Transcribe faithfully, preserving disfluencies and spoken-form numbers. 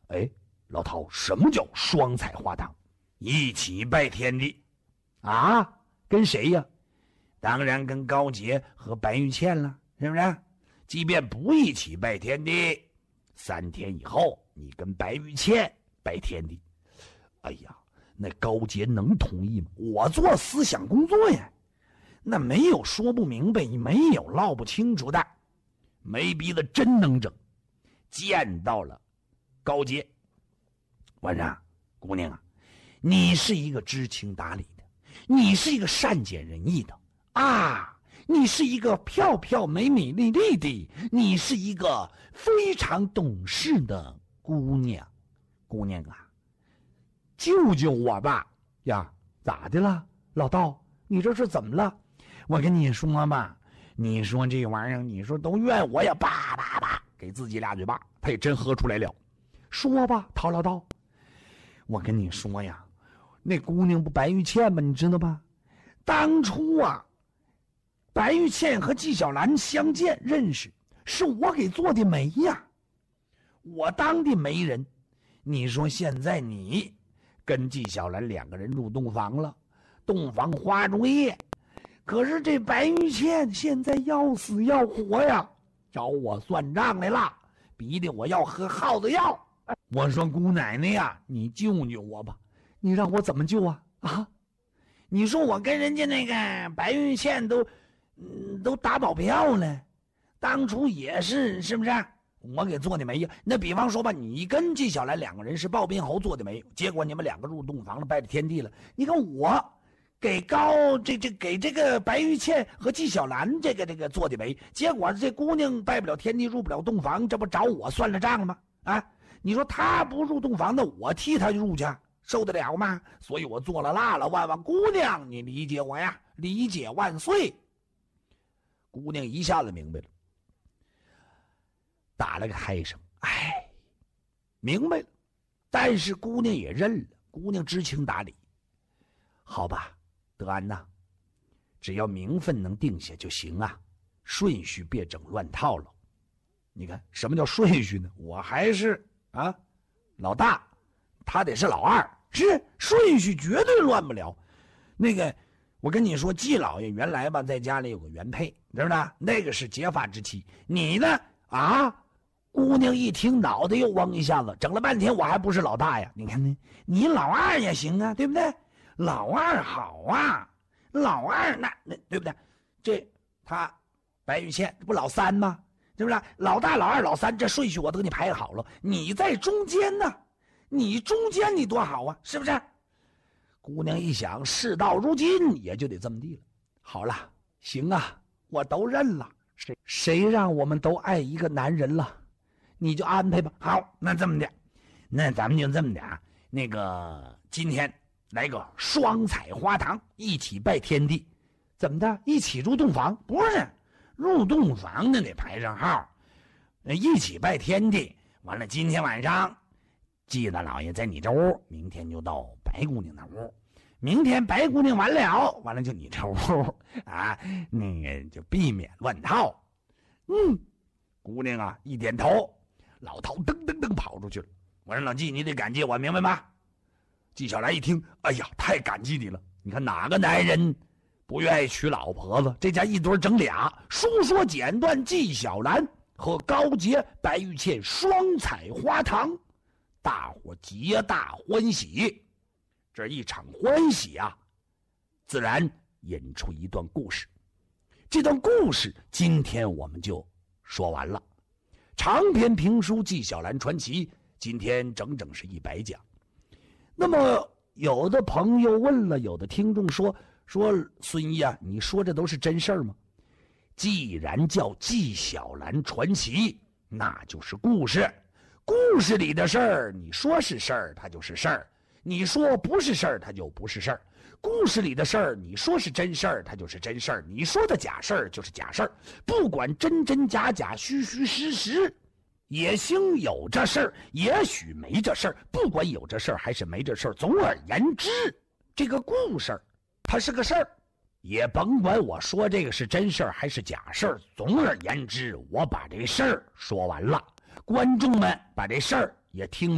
哎，老陶，什么叫双彩花堂？一起拜天地啊？跟谁呀？当然跟高洁和白玉倩了，是不是？即便不一起拜天地，三天以后你跟白玉倩拜天地。哎呀，那高洁能同意吗？我做思想工作呀，那没有说不明白，没有唠不清楚的。没鼻子真能整。见到了高洁，晚上，姑娘啊，你是一个知情达理的，你是一个善解人意的啊，你是一个漂漂美美丽丽的，你是一个非常懂事的姑娘。姑娘啊，救救我吧！呀，咋的了，老道？你这是怎么了？我跟你说吧，你说这玩意儿，你说都怨我呀！叭叭叭，给自己俩嘴巴，他也真喝出来了。说吧，陶老道。我跟你说呀，那姑娘不白玉倩吗？你知道吧？当初啊，白玉倩和纪晓岚相见认识，是我给做的媒呀，我当的媒人。你说现在你跟纪晓岚两个人入洞房了，洞房花烛夜，可是这白玉倩现在要死要活呀，找我算账来了，逼得我要喝耗子药。我说姑奶奶呀，你救救我吧！你让我怎么救啊？啊！你说我跟人家那个白玉倩都，嗯，都打保票了，当初也是，是不是？我给做的媒呀。那比方说吧，你跟纪晓岚两个人是鲍宾侯做的媒，结果你们两个入洞房了，拜了天地了。你看我给高这这给这个白玉倩和纪晓岚这个这个做的媒，结果这姑娘拜不了天地，入不了洞房，这不找我算了账了吗？啊！你说他不入洞房，那我替他入去，受得了吗？所以我做了辣了，万万姑娘，你理解我呀，理解万岁。姑娘一下子明白了，打了个嗨声，哎，明白了。但是姑娘也认了，姑娘知情达理。好吧，德安呐，只要名分能定下就行啊，顺序别整乱套了。你看什么叫顺序呢？我还是啊老大，他得是老二，是顺序绝对乱不了。那个我跟你说，季老爷原来吧在家里有个原配，知道吧？那个是结发之妻。你呢啊？姑娘一听脑袋又嗡一下子，整了半天我还不是老大呀？你看呢，你老二也行啊，对不对？老二好啊，老二那那对不对？这他白玉倩不老三吗？是不是？老大、老二、老三，这顺序我都给你排好了，你在中间呢，你中间你多好啊，是不是？姑娘一想，事到如今也就得这么地了。好了，行啊，我都认了。谁谁让我们都爱一个男人了，你就安排吧。好，那这么的，那咱们就这么的啊。那个今天来个双彩花堂，一起拜天地，怎么的？一起入洞房？不是。入洞房的得排上号，一起拜天地。完了，今天晚上季大老爷在你这屋，明天就到白姑娘那屋，明天白姑娘完了，完了就你这屋啊，那个就避免乱套。嗯，姑娘啊一点头，老陶噔噔噔跑出去了。我说老季，你得感激我，明白吗？纪晓岚一听，哎呀，太感激你了！你看哪个男人不愿意娶老婆子？这家一堆整俩。书说简短，纪晓岚和高洁、白玉倩双彩花堂，大伙皆大欢喜。这一场欢喜啊，自然引出一段故事。这段故事今天我们就说完了。长篇评书《纪晓岚传奇》今天整整是一百讲。那么有的朋友问了，有的听众说说孙毅啊，你说这都是真事儿吗？既然叫纪晓岚传奇，那就是故事。故事里的事儿，你说是事儿，它就是事儿；你说不是事儿，它就不是事儿。故事里的事儿，你说是真事儿，它就是真事儿；你说的假事儿，就是假事儿。不管真真假假、虚虚实实，也兴有这事儿，也许没这事儿。不管有这事儿还是没这事儿，总而言之，这个故事它是个事儿。也甭管我说这个是真事儿还是假事儿，总而言之，我把这事儿说完了，观众们把这事儿也听